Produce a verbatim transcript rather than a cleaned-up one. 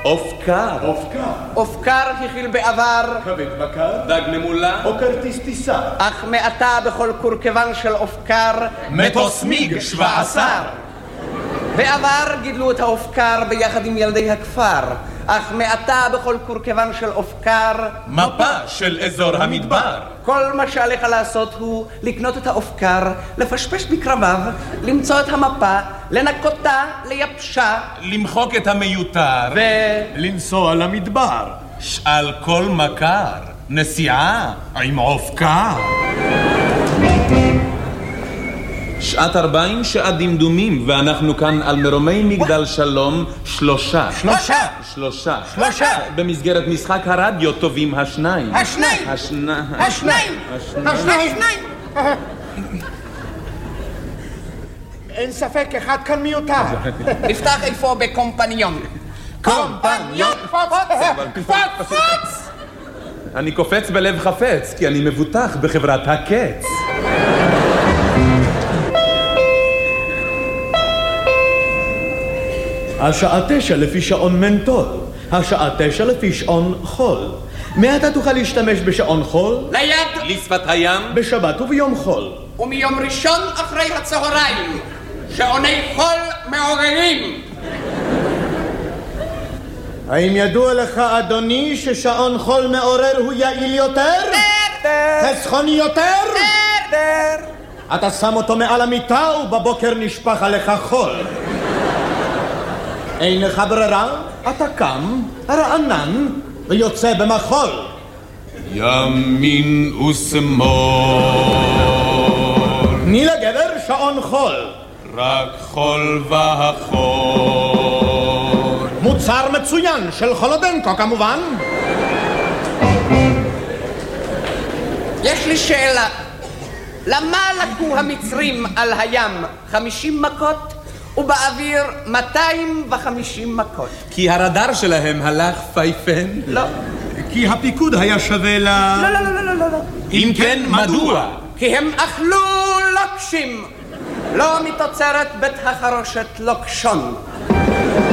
אופקר. אופקר. אופקר הכיל בעבר כבד בקר. דג ממולה. או כרטיס טיסה. אך מעתה בכל קורקבן של אופקר מטוס מיג שבע עשר. בעבר גידלו את האופקר ביחד עם ילדי הכפר, אך מעתה בכל קורקבן של אופקר מפה של אזור המדבר. כל מה שעליך לעשות הוא לקנות את האופקר, לפשפש בקרביו, למצוא את המפה, לנקותה, לייבשה, למחוק את המיותר ו... לנסוע למדבר. שאל כל מכר, נסיעה עם אופקר. שעת ארבעים שעת דמדומים, ואנחנו כאן על מרומי מגדל שלום שלושה. שלושה! שלושה. שלושה! במסגרת משחק הרדיו טובים השניים. השניים! השניים! השניים! השניים! אין ספק, אחד כאן מיותר. נפתח איפה בקומפניון. קומפניון! קפוץ! אני קופץ בלב חפץ, כי אני מבוטח בחברת הקץ. השעה תשע לפי שעון מנטול. השעה תשע לפי שעון חול. מעתה תוכל להשתמש בשעון חול, ליד! לשפת הים. בשבת וביום חול. ומיום ראשון אחרי הצהריים, שעוני חול מעוררים. האם ידוע לך, אדוני, ששעון חול מעורר הוא יעיל יותר? חסכוני יותר? אתה שם אותו מעל המיטה ובבוקר נשפך עליך חול. אין לך ברירה, אתה קם, רענן, ויוצא במחול. ימין ושמאל. תני לגבר שעון חול. רק חול והחול. מוצר מצוין של חולודנקו כמובן. יש לי שאלה. למה לקו המצרים על הים חמישים מכות ובאוויר מאתיים וחמישים מכות? כי הרדאר שלהם הלך פייפן? לא. כי הפיקוד היה שווה ל... לא, לא, לא, לא, לא, לא. אם כן, מדוע? כי הם אכלו לוקשים. לא מתוצרת בית החרושת לוקשון.